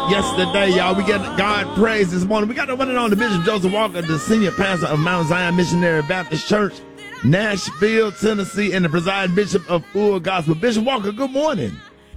yesterday, y'all. We get God praise this morning. We got the one and on the Bishop Joseph Walker, the senior pastor of Mount Zion Missionary Baptist Church, Nashville, Tennessee, and the presiding bishop of Full Gospel. Bishop Walker, good morning.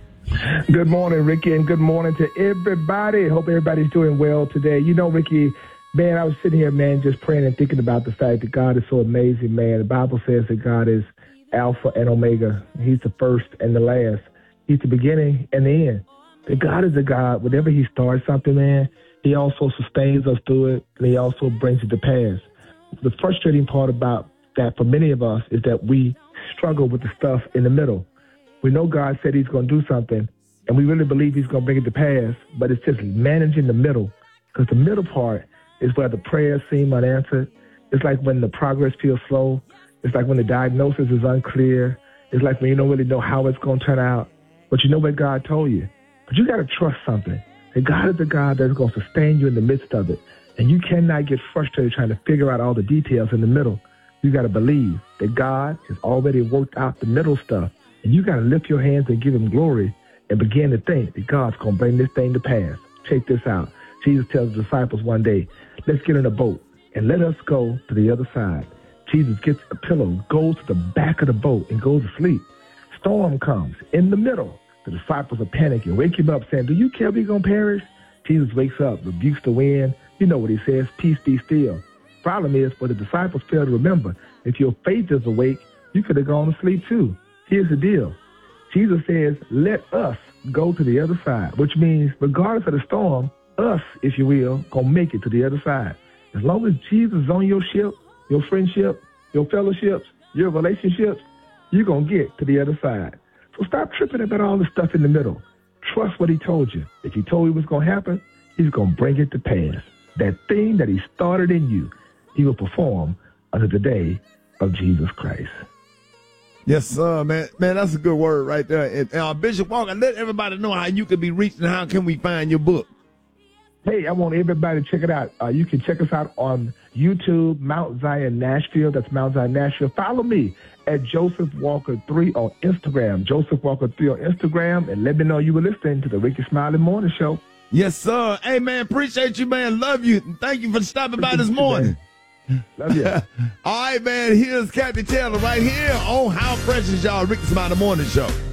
Good morning, Ricky, and good morning to everybody. Hope everybody's doing well today. You know, Ricky, man, I was sitting here, man, just praying and thinking about the fact that God is so amazing, man. The Bible says that God is Alpha and Omega. He's the first and the last. He's the beginning and the end. That God is a God, whenever he starts something, man, he also sustains us through it, and he also brings it to pass. The frustrating part about that for many of us is that we struggle with the stuff in the middle. We know God said he's going to do something, and we really believe he's going to bring it to pass, but it's just managing the middle, because the middle part is where the prayers seem unanswered. It's like when the progress feels slow. It's like when the diagnosis is unclear. It's like when you don't really know how it's going to turn out, but you know what God told you. But you got to trust something, that God is the God that's going to sustain you in the midst of it, and you cannot get frustrated trying to figure out all the details in the middle. You got to believe that God has already worked out the middle stuff. And you got to lift your hands and give him glory and begin to think that God's going to bring this thing to pass. Check this out. Jesus tells the disciples one day, let's get in a boat and let us go to the other side. Jesus gets a pillow, goes to the back of the boat, and goes to sleep. Storm comes in the middle. The disciples are panicking, wake him up saying, do you care we're going to perish? Jesus wakes up, rebukes the wind. You know what he says, peace be still. Problem is, for the disciples fail to remember, if your faith is awake, you could have gone to sleep too. Here's the deal. Jesus says, let us go to the other side, which means regardless of the storm, us, if you will, going to make it to the other side. As long as Jesus is on your ship, your friendship, your fellowships, your relationships, you're going to get to the other side. So stop tripping about all the stuff in the middle. Trust what he told you. If he told you what's going to happen, he's going to bring it to pass. That thing that he started in you, he will perform unto the day of Jesus Christ. Yes, sir, man. Man, that's a good word right there. And Bishop Walker, let everybody know how you can be reached and how can we find your book. Hey, I want everybody to check it out. You can check us out on YouTube, Mount Zion Nashville. That's Mount Zion Nashville. Follow me at Joseph Walker 3 on Instagram. Joseph Walker 3 on Instagram. And let me know you were listening to the Ricky Smiley Morning Show. Yes, sir. Hey, man, appreciate you, man. Love you. Thank you for stopping by this morning. Love you. All right, man. Here's Kathy Taylor right here on How Precious Y'all, Ricky Smiley Morning Show.